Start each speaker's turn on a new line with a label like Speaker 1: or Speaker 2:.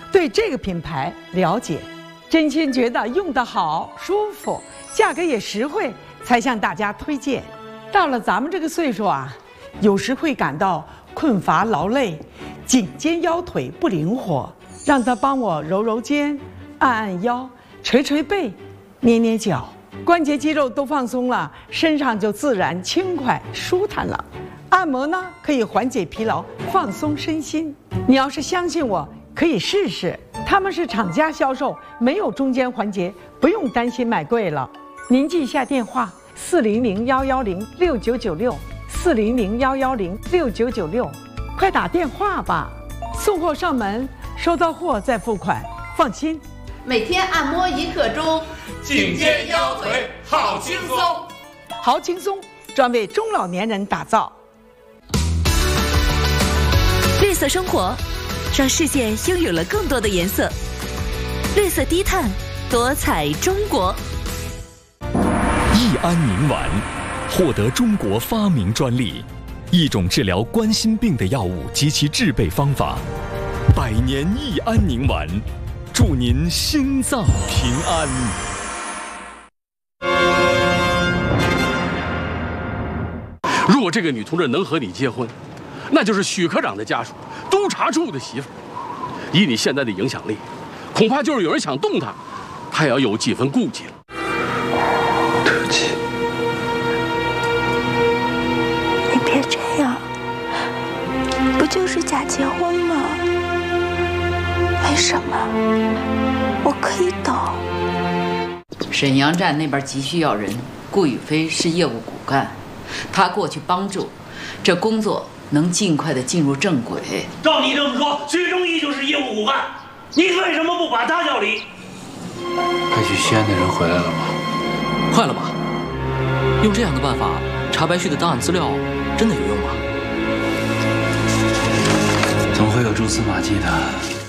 Speaker 1: 对这个品牌了解，真心觉得用得好、舒服，价格也实惠，才向大家推荐。到了咱们这个岁数啊，有时会感到困乏劳累，颈肩腰腿不灵活，让他帮我揉揉肩、按按腰、捶捶背、捏捏脚，关节肌肉都放松了，身上就自然轻快舒坦了。按摩呢，可以缓解疲劳，放松身心。你要是相信我，可以试试。他们是厂家销售，没有中间环节，不用担心买贵了。您记一下电话：400-110-6996，400-110-6996，快打电话吧。送货上门，收到货再付款，放心。
Speaker 2: 每天按摩1刻钟，
Speaker 3: 颈肩腰腿好轻松，
Speaker 1: 好轻松，专为中老年人打造。
Speaker 4: 绿色生活，让世界拥有了更多的颜色。绿色低碳，多彩中国。
Speaker 5: 益安宁丸获得中国发明专利，一种治疗冠心病的药物及其制备方法。100年益安宁丸，祝您心脏平安。
Speaker 6: 如果这个女同志能和你结婚，那就是许科长的家属、督察处的媳妇。以你现在的影响力，恐怕就是有人想动她，她也要有几分顾忌了。
Speaker 7: 对不起，
Speaker 8: 你别这样，不就是假结婚吗？没什么，我可以等。
Speaker 2: 沈阳站那边急需要人，顾宇飞是业务骨干，他过去帮助，这工作能尽快的进入正轨。
Speaker 9: 照你这么说，徐忠义就是业务骨干，你为什么不把他叫离？
Speaker 7: 派去西安的人回来了吗？
Speaker 10: 快了吧？用这样的办法查白旭的档案资料，真的有用吗？
Speaker 7: 总会有蛛丝马迹的。